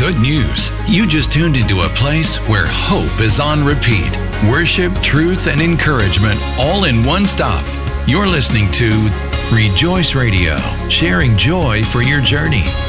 good news. You just tuned into a place where hope is on repeat. Worship, truth, and encouragement all in one stop. You're listening to Rejoice Radio, sharing joy for your journey.